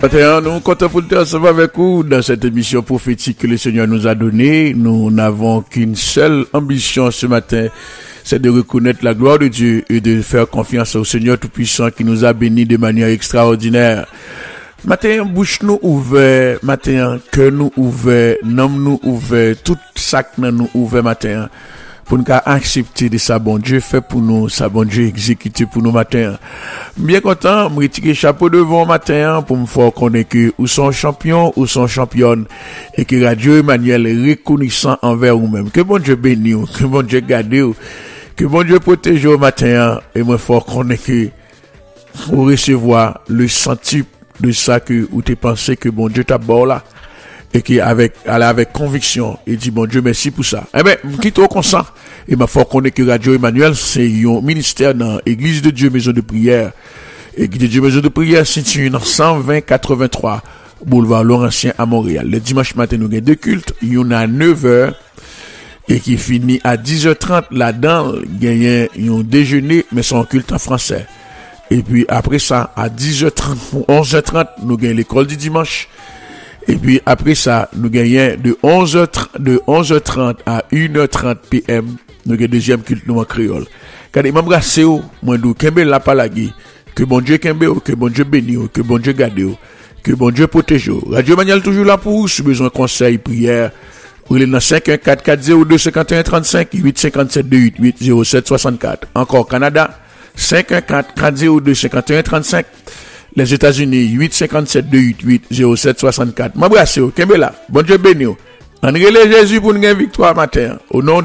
Matin, nous comptons pour te recevoir avec vous dans cette émission prophétique que le Seigneur nous a donnée. Nous n'avons qu'une seule ambition ce matin, c'est de reconnaître la gloire de Dieu et de faire confiance au Seigneur Tout-Puissant qui nous a bénis de manière extraordinaire. Matin, bouche nous ouvert, matin, cœur nous ouvert, nom nous ouvert, tout sac nous ouvert matin. Pour nous accepter de ça, bon Dieu fait pour nous, ça bon Dieu exécuté pour nous matin. Bien content, me retirer chapeau devant matin pour me faire connaître que ou sont champion ou sont championne et que Radio Emmanuel est reconnaissant envers vous-même. Que bon Dieu bénisse vous, que bon Dieu garde vous, que bon Dieu protège vous matin et me faire connaître que vous recevoir le senti de ça que ou t'es pensé que bon Dieu t'a bon là. Et qui avec conviction et dit bon Dieu merci pour ça. Eh ben quitte au consent et m'a faut connaître que Radio Emmanuel c'est un ministère dans Église de Dieu Maison de Prière. Église de Dieu Maison de Prière située dans 120-83 boulevard Laurentien à Montréal. Le dimanche matin nous avons deux cultes, il y en a 9h et qui finit à 10h30 là-dedans, il y a un déjeuner mais c'est un culte en français. Et puis après ça à 10h30 11h30 nous avons l'école du dimanche. Et puis après ça, nous gagnons de 11h30 à 1h30 PM, nous gagnons deuxième culte nous en créole. Quand il m'embrasse moi nous kembe la palagi, que bon Dieu kembe, que bon Dieu bénisse, que bon Dieu garde, que bon Dieu protège. Radio Emmanuel toujours là pour vous, si besoin de conseil, prière. Vous êtes dans 514-402-5135, 857-288-0764. Encore Canada, 514-402-5135. Les États-Unis, 857-288-0764. M'embrasse, Kembela. Bon Dieu béni. En Jésus pour nous gagner victoire matin. Au nom